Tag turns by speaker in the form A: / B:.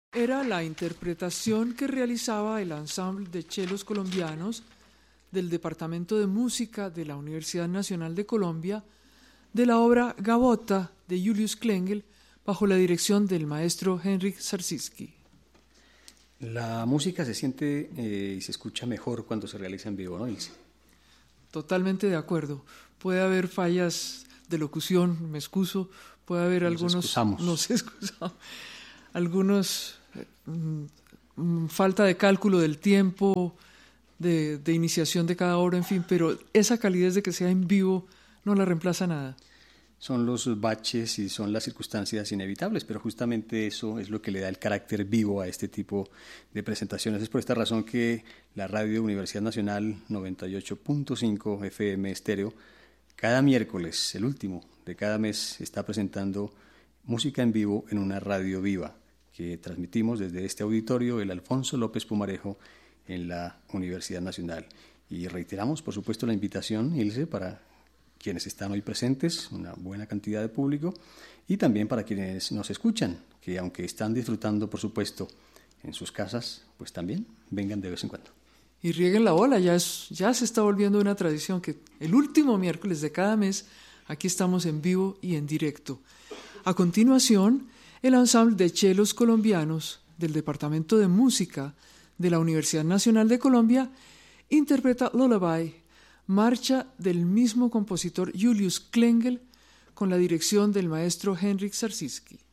A: Era la interpretación que realizaba el ensamble de chelos colombianos del Departamento de Música de la Universidad Nacional de Colombia de la obra Gavota de Julius Klengel bajo la dirección del maestro Henryk Sarsitzky.
B: La música se siente y se escucha mejor cuando se realiza en vivo, ¿no, Ilse?
A: Totalmente de acuerdo. Puede haber fallas de locución, me excuso, puede haber algunos falta de cálculo del tiempo, de iniciación de cada obra, en fin, pero esa calidez de que sea en vivo no la reemplaza nada.
B: Son los baches y son las circunstancias inevitables, pero justamente eso es lo que le da el carácter vivo a este tipo de presentaciones. Es por esta razón que la Radio Universidad Nacional 98.5 FM estéreo, cada miércoles, el último de cada mes, está presentando música en vivo en una radio viva que transmitimos desde este auditorio, el Alfonso López Pumarejo, en la Universidad Nacional. Y reiteramos, por supuesto, la invitación, Ilse, para quienes están hoy presentes, una buena cantidad de público, y también para quienes nos escuchan, que aunque están disfrutando, por supuesto, en sus casas, pues también vengan de vez en cuando.
A: Y rieguen la bola, ya se está volviendo una tradición que el último miércoles de cada mes aquí estamos en vivo y en directo. A continuación, el ensamble de chelos colombianos del Departamento de Música de la Universidad Nacional de Colombia interpreta Lullaby, marcha del mismo compositor Julius Klengel con la dirección del maestro Henryk Sarsitzky.